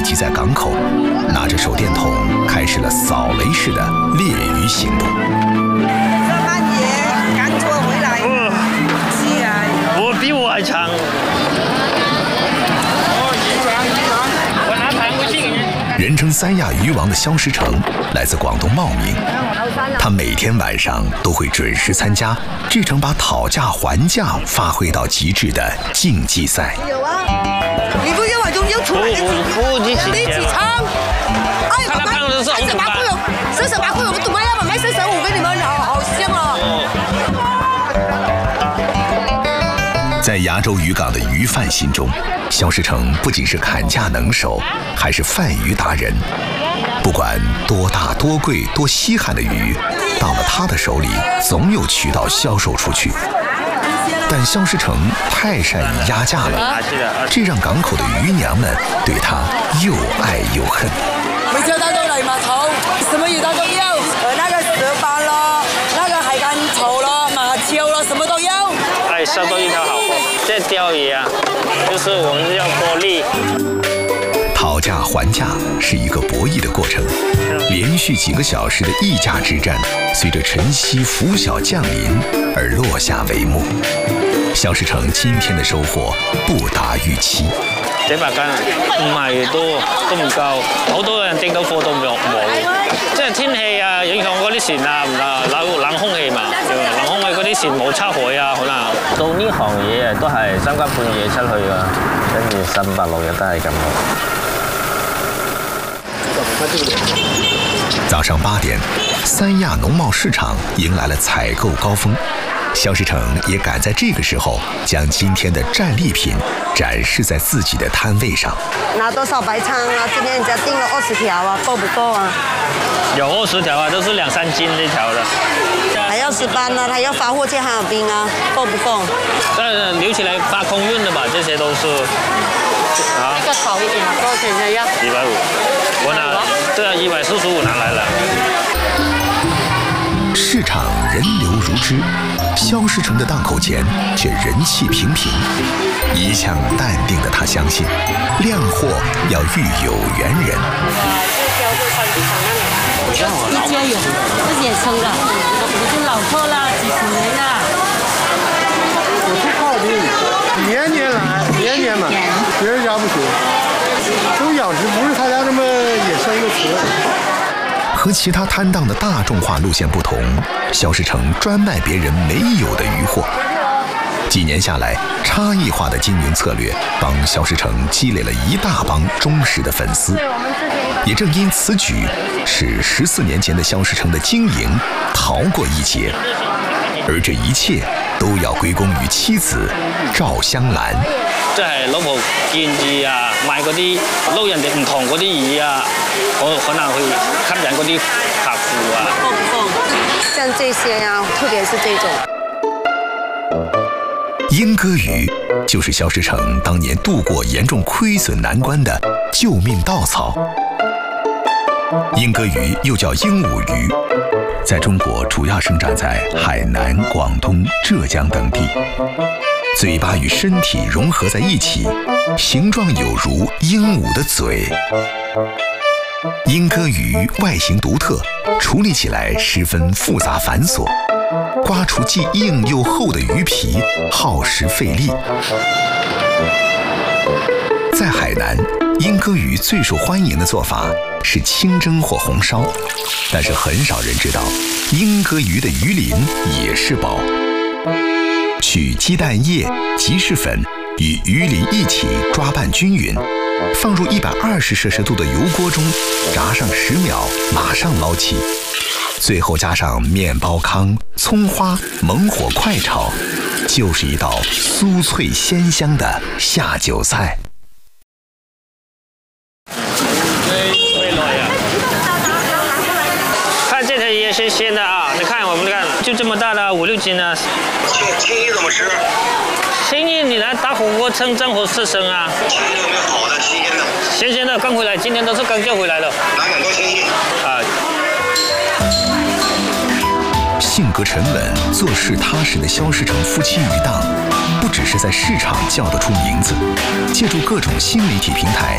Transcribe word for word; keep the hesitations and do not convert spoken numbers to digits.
集在港口，拿着手电筒开始了扫雷式的猎鱼行动。 这半年刚做回来，是啊， 我比我还长。 人称三亚鱼王的肖时成来自广东茂名，他每天晚上都会准时参加这场把讨价还价发挥到极致的竞技赛。 有啊，你不要我就要出来一起，一起唱。哎，爸爸，三十八块有，三十八块有，我怎么要我卖三十五给你们？好好香哦。 在崖州渔港的鱼贩心中，肖时成不仅是砍价能手，还是贩鱼达人。不管多大、多贵、多稀罕的鱼，到了他的手里，总有渠道销售出去。但肖时成太善于压价了，这让港口的渔娘们对他又爱又恨。 每次到到嚟码頭，什麼魚都都要，呃，那個蛇斑咯，那個海竿頭咯，馬鰍咯，什麼都要。 哎，收到一條好貨，這釣魚啊，就是我們要獲利。 討價還價是一個博弈的過程，連續幾個小時的議價之戰，隨着晨曦拂曉降臨而落下帷幕。肖時成今天的收穫不達預期。 幾百斤唔係多，都唔夠，好多人訂到貨都冇冇。即係天氣啊，影響嗰啲船啊，唔啊冷冷空氣嘛，冷空氣嗰啲船冇出海啊，可能。 做呢行嘢啊，都係三更半夜出去㗎，跟住三百六日都係咁。 早上八點，三亞農貿市場迎來了採購高峰。肖時成也趕在這個時候，將今天的戰利品展示在自己的攤位上。 拿多少白鲳啊？今天人家訂了二十條啊，夠不夠啊？ 有二十條啊，都是兩三斤一條的。 還要石斑啊，還要發貨借哈爾濱啊，夠不夠？ 但留起來發空運的吧，這些都是。啊， 這個好一點，多少錢的要？ 一百五，我拿，對啊，一百四十五拿來了。 市場人流如織，肖時成的檔口前卻人氣平平。一向淡定的他相信，量貨要遇有緣人。 一家有，自己也生的，已經老貨了，幾十年了。 我不靠近，年年來，年年買，別人家不行。這種養殖不是他家這麼野生的詞。 和其他攤檔的大眾化路線不同，肖時成專賣別人沒有的漁貨。幾年下來，差異化的經營策略幫肖時成積累了一大幫忠實的粉絲。也正因此舉，使十四年前的肖時成的經營逃過一劫。而這一切都要歸功於妻子趙香蘭。 即係老婆建議啊，買嗰啲撈人哋唔同嗰啲魚啊，可可能去吸引嗰啲客戶啊。 夠不夠？像這些呀、啊，特別是這種。 鸚哥魚就是肖時成當年度過嚴重虧損難關的救命稻草。鸚哥魚又叫鸚鵡魚，在中國主要生長在海南、廣東、浙江等地。嘴巴與身體融合在一起，形狀有如鸚鵡的嘴。鸚哥魚外形獨特，處理起來十分複雜繁瑣，刮除既硬又厚的魚皮耗時費力。在海南，鸚哥魚最受歡迎的做法是清蒸或紅燒，但是很少人知道，鸚哥魚的魚鱗也是寶。取雞蛋液、吉士粉與魚鱗一起抓拌均勻，放入一百二十攝氏度的油鍋中，炸上十秒，馬上撈起。最後加上麵包糠、蔥花，猛火快炒，就是一道酥脆鮮香的下酒菜。 看這條也是鮮的啊！你看我們看，就這麼大的五六斤啊。 青青衣怎麼吃？ 青衣你來打火鍋蒸蒸或刺身啊。 青衣有沒有好的新鮮的？ 新鮮的剛回來，今天都是剛叫回來的。 哪兩個青衣？ 啊。 性格沉穩、做事踏實的肖時成夫妻魚檔，不只是在市場叫得出名字，借助各種新媒體平台